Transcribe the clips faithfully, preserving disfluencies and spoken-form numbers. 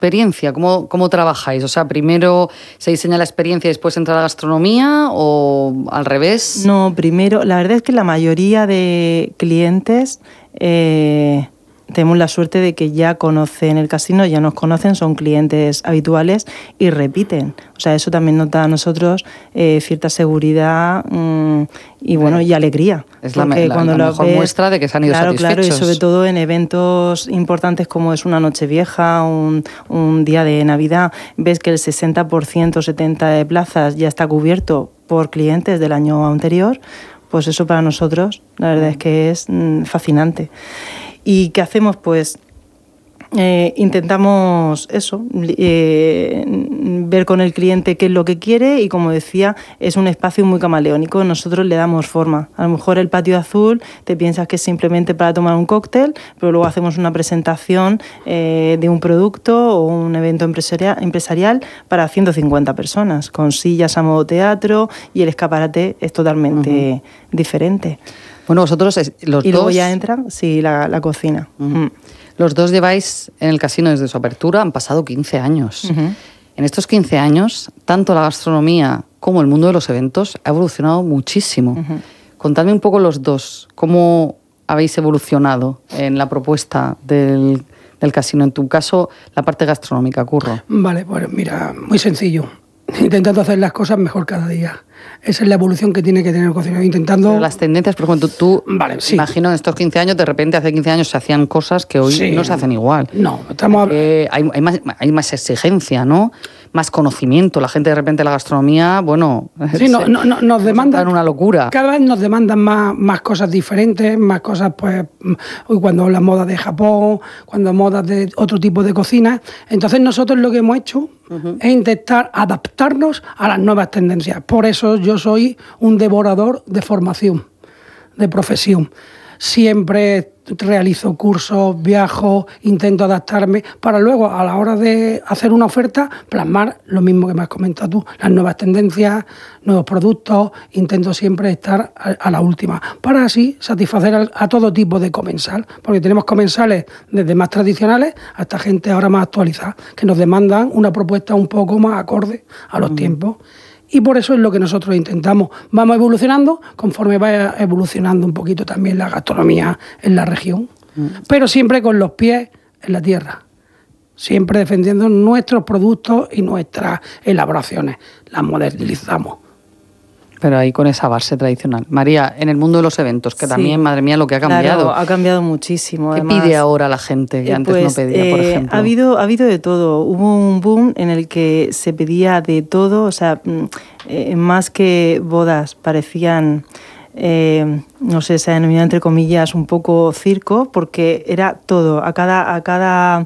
experiencia? ¿Cómo, cómo trabajáis? O sea, primero se diseña la experiencia y después entra la gastronomía, o al revés. No, primero, la verdad es que la mayoría de clientes eh, tenemos la suerte de que ya conocen el casino, ya nos conocen, son clientes habituales y repiten. O sea, eso también nos da a nosotros eh, cierta seguridad mmm, y bueno, y alegría. Es la, la, cuando la mejor ves, muestra de que se han ido claro, satisfechos. Claro, y sobre todo en eventos importantes como es una Nochevieja, un, un día de Navidad, ves que el sesenta por ciento, setenta por ciento de plazas ya está cubierto por clientes del año anterior, pues eso para nosotros la verdad es que es mmm, fascinante. ¿Y qué hacemos? Pues eh, intentamos eso, eh, ver con el cliente qué es lo que quiere y, como decía, es un espacio muy camaleónico. Nosotros le damos forma. A lo mejor el patio azul te piensas que es simplemente para tomar un cóctel, pero luego hacemos una presentación eh, de un producto o un evento empresarial, empresarial para ciento cincuenta personas, con sillas a modo teatro, y el escaparate es totalmente uh-huh. diferente. Bueno, vosotros los y dos... luego ya entra, sí, la, la cocina. Uh-huh. Mm. Los dos lleváis en el casino desde su apertura, han pasado quince años. Uh-huh. En estos quince años, tanto la gastronomía como el mundo de los eventos ha evolucionado muchísimo. Uh-huh. Contadme un poco los dos, ¿cómo habéis evolucionado en la propuesta del, del casino? En tu caso, la parte gastronómica, Curro. Vale, pues mira, muy sencillo. Intentando hacer las cosas mejor cada día. Esa es la evolución que tiene que tener el cocinero, intentando... Pero las tendencias, por ejemplo, tú, vale, sí. imagino en estos quince años, de repente hace quince años se hacían cosas que hoy sí. no se hacen igual. No, estamos... Eh, hay, hay, más, hay más exigencia, ¿no? Más conocimiento. La gente de repente la gastronomía, bueno... Sí, no, no, no, nos demandan... una locura. Cada vez nos demandan más, más cosas diferentes, más cosas, pues... Hoy cuando la moda de Japón, cuando modas de otro tipo de cocina. Entonces nosotros lo que hemos hecho uh-huh. es intentar adaptarnos a las nuevas tendencias. Por eso yo soy un devorador de formación, de profesión. Siempre realizo cursos, viajo, intento adaptarme para luego, a la hora de hacer una oferta, plasmar lo mismo que me has comentado tú, las nuevas tendencias, nuevos productos. Intento siempre estar a, a la última, para así satisfacer a, a todo tipo de comensal, porque tenemos comensales desde más tradicionales hasta gente ahora más actualizada, que nos demandan una propuesta un poco más acorde a los mm. tiempos. Y por eso es lo que nosotros intentamos. Vamos evolucionando conforme vaya evolucionando un poquito también la gastronomía en la región. Mm. Pero siempre con los pies en la tierra. Siempre defendiendo nuestros productos y nuestras elaboraciones. Las modernizamos. Pero ahí con esa base tradicional. María, en el mundo de los eventos, que sí. también, madre mía, lo que ha cambiado. Claro, ha cambiado muchísimo. ¿Qué además, pide ahora la gente que eh, antes pues, no pedía, eh, por ejemplo? Ha habido, ha habido de todo. Hubo un boom en el que se pedía de todo, o sea, eh, más que bodas parecían... Eh, no sé, se ha denominado entre comillas un poco circo, porque era todo, a cada, a cada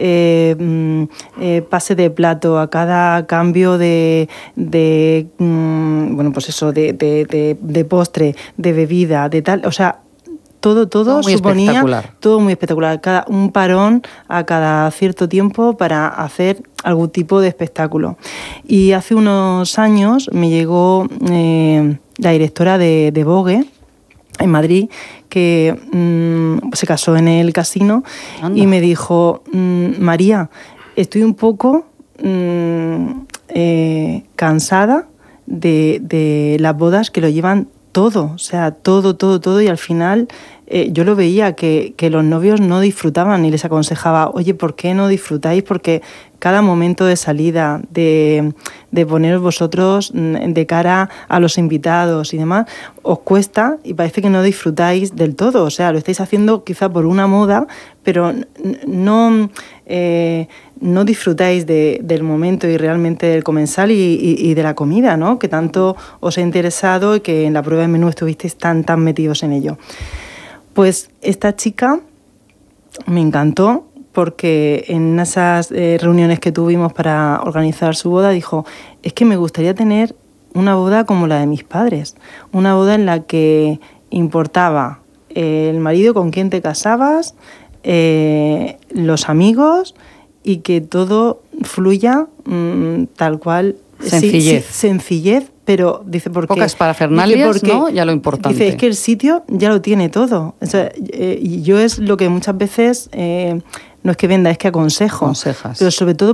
eh, eh, pase de plato, a cada cambio de, de mm, bueno, pues eso, de, de, de, de postre, de bebida, de tal, o sea, todo, todo, todo muy suponía espectacular. Todo muy espectacular, cada, un parón a cada cierto tiempo para hacer algún tipo de espectáculo. Y hace unos años me llegó eh, la directora de, de Vogue en Madrid, que mmm, se casó en el casino. Anda. Y me dijo, mmm, María, estoy un poco mmm, eh, cansada de, de las bodas que lo llevan todo, o sea, todo, todo, todo, y al final eh, yo lo veía que, que los novios no disfrutaban y les aconsejaba, oye, ¿por qué no disfrutáis? Porque cada momento de salida, de, de poneros vosotros de cara a los invitados y demás, os cuesta y parece que no disfrutáis del todo, o sea, lo estáis haciendo quizá por una moda, pero no... Eh, no disfrutáis de, del momento y realmente del comensal y, y, y de la comida, ¿no? Que tanto os ha interesado y que en la prueba de menú estuvisteis tan, tan metidos en ello. Pues esta chica me encantó porque en esas eh, reuniones que tuvimos para organizar su boda dijo, es que me gustaría tener una boda como la de mis padres, una boda en la que importaba el marido con quien te casabas, eh, los amigos, y que todo fluya mmm, tal cual. Sencillez. Sí, sí, sencillez pero dice porque... Pocas parafernalias, ¿no? Ya lo importante. Dice, es que el sitio ya lo tiene todo. O sea, eh, y yo es lo que muchas veces... Eh, no es que venda, es que aconsejo. Aconsejas. Pero sobre todo